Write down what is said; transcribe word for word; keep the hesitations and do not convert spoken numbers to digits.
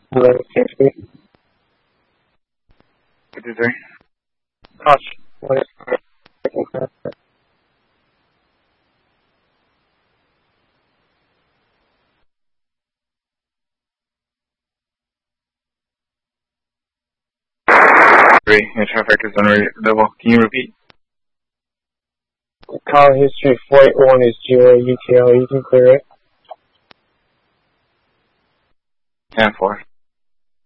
Hello, safety. fifty-three. Caution. What is Three. Your traffic is unreadable. Can you repeat? Call history four eight one is zero U T L. You can clear it. ten four.